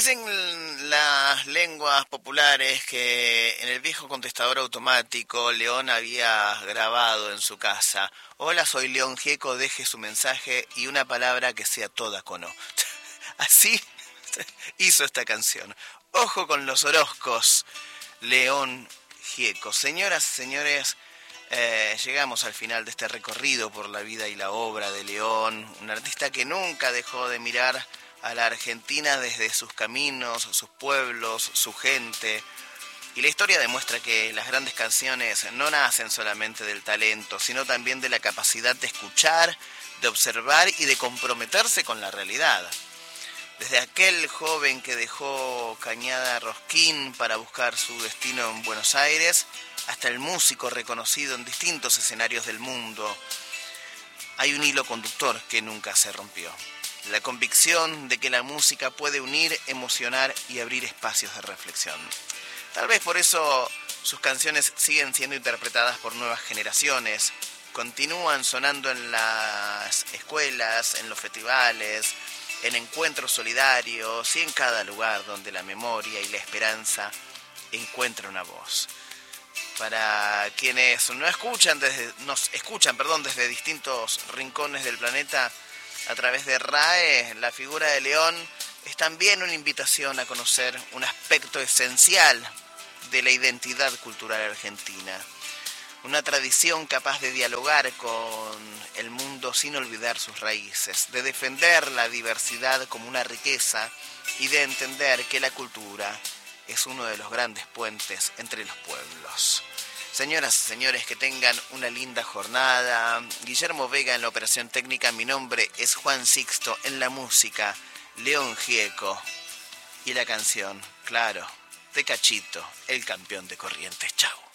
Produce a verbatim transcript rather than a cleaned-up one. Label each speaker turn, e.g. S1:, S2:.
S1: Dicen las lenguas populares que en el viejo contestador automático León había grabado en su casa: hola, soy León Gieco, deje su mensaje y una palabra que sea toda con O. Así hizo esta canción. Ojo con los Orozcos, León Gieco. Señoras y señores, eh, llegamos al final de este recorrido por la vida y la obra de León, un artista que nunca dejó de mirar a la Argentina desde sus caminos, sus pueblos, su gente. Y la historia demuestra que las grandes canciones no nacen solamente del talento, sino también de la capacidad de escuchar, de observar y de comprometerse con la realidad. Desde aquel joven que dejó Cañada Rosquín para buscar su destino en Buenos Aires, hasta el músico reconocido en distintos escenarios del mundo, hay un hilo conductor que nunca se rompió: la convicción de que la música puede unir, emocionar y abrir espacios de reflexión. Tal vez por eso sus canciones siguen siendo interpretadas por nuevas generaciones, continúan sonando en las escuelas, en los festivales, en encuentros solidarios y en cada lugar donde la memoria y la esperanza encuentran una voz. Para quienes no escuchan desde, nos escuchan, perdón, desde distintos rincones del planeta, a través de R A E, la figura de León es también una invitación a conocer un aspecto esencial de la identidad cultural argentina. Una tradición capaz de dialogar con el mundo sin olvidar sus raíces, de defender la diversidad como una riqueza y de entender que la cultura es uno de los grandes puentes entre los pueblos. Señoras y señores, que tengan una linda jornada. Guillermo Vega en la operación técnica. Mi nombre es Juan Sixto. En la música, León Gieco. Y la canción, claro, de Cachito, el campeón de Corrientes. Chao.